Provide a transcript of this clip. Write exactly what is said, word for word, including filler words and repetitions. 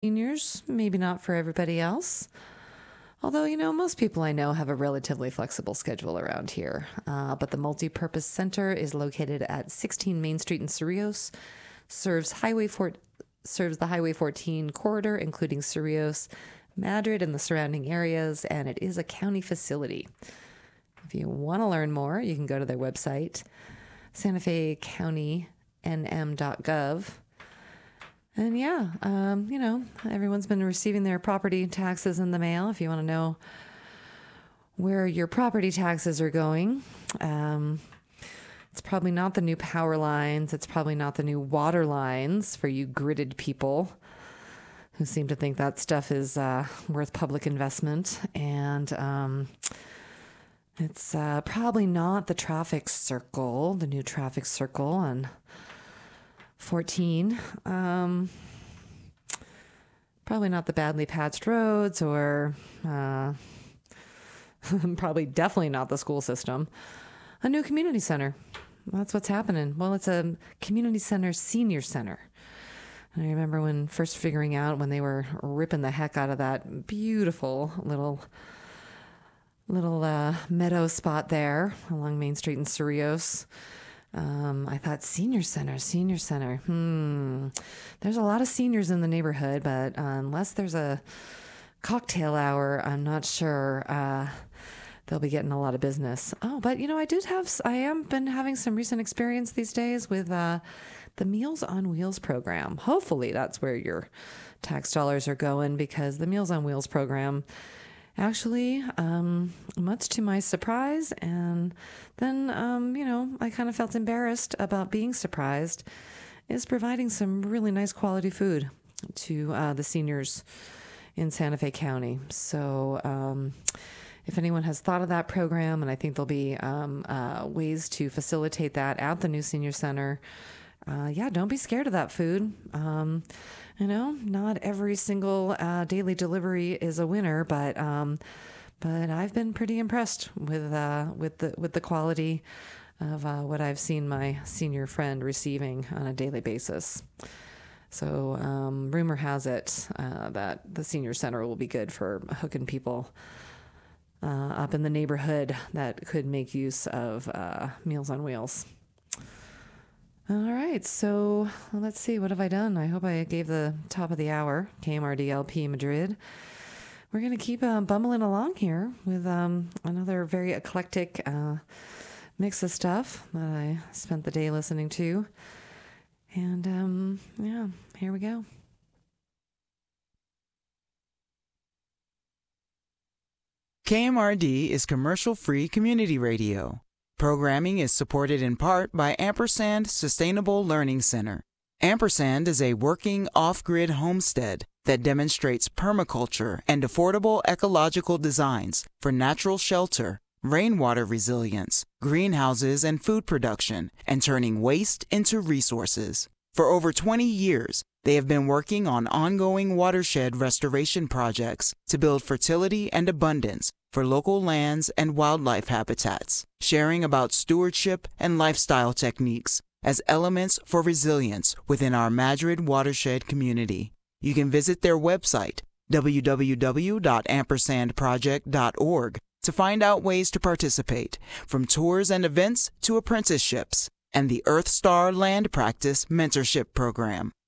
Seniors, maybe not for everybody else. Although, you know, most people I know have a relatively flexible schedule around here. Uh, but the Multipurpose Center is located at sixteen Main Street in Cerrillos, serves Highway four, serves the Highway fourteen corridor, including Cerrillos, Madrid, and the surrounding areas, and it is a county facility. If you want to learn more, you can go to their website, santa fe county n m dot gov. And yeah, um, you know, everyone's been receiving their property taxes in the mail. If you want to know where your property taxes are going, um, it's probably not the new power lines. It's probably not the new water lines for you gridded people who seem to think that stuff is uh, worth public investment. And um, it's uh, probably not the traffic circle, the new traffic circle on fourteen. Um, probably not the badly patched roads or uh, probably definitely not the school system. A new community center. That's what's happening. Well, it's a community center, senior center. And I remember when first figuring out when they were ripping the heck out of that beautiful little little uh, meadow spot there along Main Street in Cerrillos. Um, I thought senior center, senior center. Hmm. There's a lot of seniors in the neighborhood, but uh, unless there's a cocktail hour, I'm not sure uh, they'll be getting a lot of business. Oh, but you know, I did have, I am been having some recent experience these days with uh, the Meals on Wheels program. Hopefully that's where your tax dollars are going, because the Meals on Wheels program, actually, um, much to my surprise, and then, um, you know, I kind of felt embarrassed about being surprised, is providing some really nice quality food to uh, the seniors in Santa Fe County. So um, if anyone has thought of that program, and I think there'll be um, uh, ways to facilitate that at the new senior center, uh, yeah, don't be scared of that food. Um, You know, not every single uh, daily delivery is a winner, but um, but I've been pretty impressed with uh, with the with the quality of uh, what I've seen my senior friend receiving on a daily basis. So um, rumor has it uh, that the senior center will be good for hooking people uh, up in the neighborhood that could make use of uh, Meals on Wheels. All right, so well, let's see. What have I done? I hope I gave the top of the hour, K M R D L P Madrid. We're going to keep uh, bumbling along here with um, another very eclectic uh, mix of stuff that I spent the day listening to. And um, yeah, here we go. K M R D is commercial-free community radio. Programming is supported in part by Ampersand Sustainable Learning Center. Ampersand is a working off-grid homestead that demonstrates permaculture and affordable ecological designs for natural shelter, rainwater resilience, greenhouses and food production, and turning waste into resources. For over twenty years, they have been working on ongoing watershed restoration projects to build fertility and abundance for local lands and wildlife habitats, sharing about stewardship and lifestyle techniques as elements for resilience within our Madrid watershed community. You can visit their website, w w w dot ampersand project dot org, to find out ways to participate, from tours and events to apprenticeships, and the Earth Star Land Practice Mentorship Program.